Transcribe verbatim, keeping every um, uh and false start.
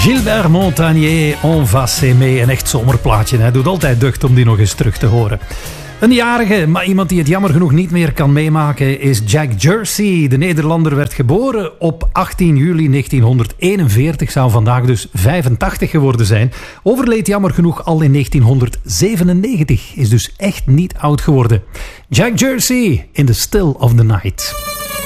Gilbert Montagnier, On va s'aimer. Een echt zomerplaatje. Hij doet altijd deugd om die nog eens terug te horen. Een jarige, maar iemand die het jammer genoeg niet meer kan meemaken, is Jack Jersey. De Nederlander werd geboren op achttien juli negentienhonderdeenenveertig, zou vandaag dus vijfentachtig geworden zijn. Overleed jammer genoeg al in negentienhonderdzevenennegentig, is dus echt niet oud geworden. Jack Jersey in The Still of the Night.